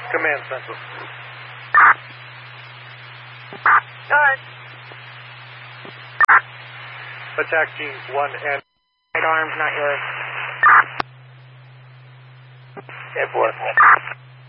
Command Central. Guard. Attack teams 1 and... Right arm, not yours. 10-4.